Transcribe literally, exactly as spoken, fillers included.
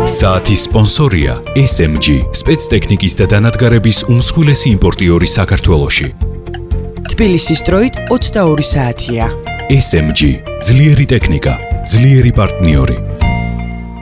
საათის სპონსორია ეს ემ ჯი, სპეცტექნიკის და დანადგარების უმსხვილესი იმპორტიორი საქართველოში. თბილისის დროით ოცდაორი საათია. ეს ემ ჯი, ძლიერი ტექნიკა, ძლიერი პარტნიორი.